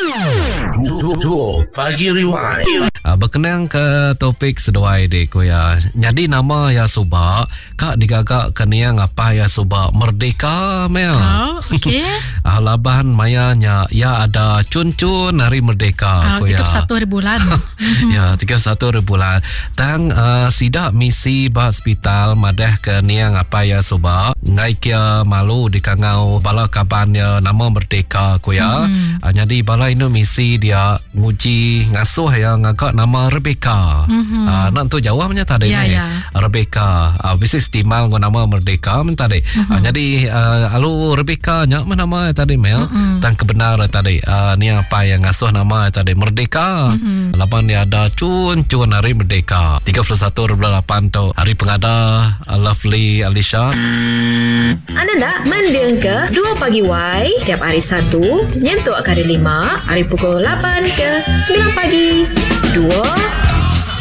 Pagi Rewind. Berkenaan ke topik seduai dek ya. Jadi nama ya subak kak digagak keniang apa ya subak merdeka mea. Okey. Laban mayanya ya ada cun-cun hari merdeka 31 hari bulan. Ya 31 hari bulan. Tang sidak misi ba hospital madah keniang apa ya subak ngai kia malu dikangau bala kaban ya nama merdeka ya. Jadi bala ini misi dia nguji ngasuh ya ngagak nama Rebecca. Nak tu jawabnya tadi Rebecca. Bisnis timal gua nama merdeka tadi. Jadi alu Rebecca nya nama tadi mel dan kebenar tadi ni apa yang ngasuh nama tadi merdeka. Lapan dia ada cun hari merdeka 31/8 tu hari pengada Lovely Alisha. Anda nak mendengar ke 2 Pagi Y tiap hari Sabtu nyentuh hari 5 hari pukul 8 ke 9 pagi. 2